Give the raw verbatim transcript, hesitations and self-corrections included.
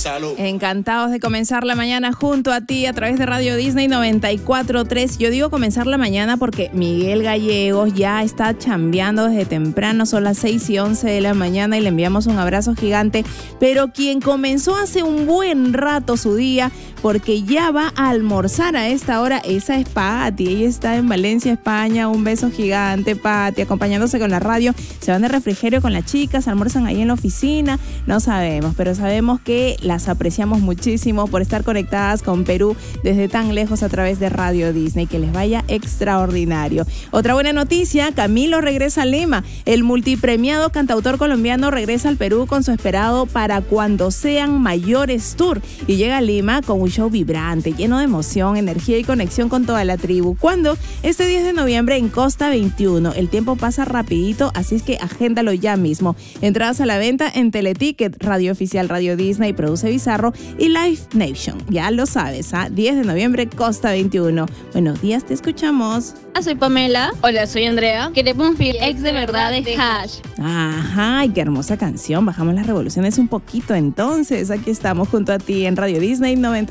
Salud. Encantados de comenzar la mañana junto a ti a través de Radio Disney noventa y cuatro punto tres. Yo digo comenzar la mañana porque Miguel Gallegos ya está chambeando desde temprano, son las seis y once de la mañana y le enviamos un abrazo gigante. Pero quien comenzó hace un buen rato su día porque ya va a almorzar a esta hora, esa es Pati. Ella está en Valencia, España. Un beso gigante, Pati, acompañándose con la radio. Se van de refrigerio con las chicas, almuerzan ahí en la oficina, no sabemos, pero sabemos que las apreciamos muchísimo por estar conectadas con Perú desde tan lejos a través de Radio Disney. Que les vaya extraordinario. Otra buena noticia, Camilo regresa a Lima. El multipremiado cantautor colombiano regresa al Perú con su esperado Para Cuando Sean Mayores Tour y llega a Lima con un show vibrante, lleno de emoción, energía y conexión con toda la tribu. ¿Cuándo? Este diez de noviembre en Costa veintiuno. El tiempo pasa rapidito, así es que agéndalo ya mismo. Entradas a la venta en Teleticket, Radio Oficial Radio Disney, Produce Bizarro y Live Nation. Ya lo sabes, ¿ah? diez de noviembre, Costa veintiuno. Buenos días, te escuchamos. Hola, soy Pamela. Hola, soy Andrea. Queremos vivir ex de verdad de Hash. Ajá, y qué hermosa canción. Bajamos las revoluciones un poquito entonces. Aquí estamos junto a ti en Radio Disney noventa.